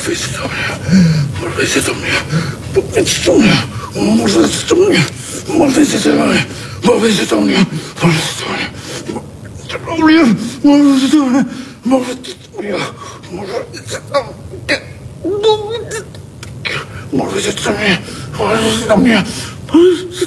Powiedz do mnie. Powiedz do mnie. Powiedz do mnie. Powiedz do mnie. Powiedz do mnie. Powiedz do mnie. Powiedz do mnie. Powiedz do mnie. Powiedz do mnie. Powiedz do mnie.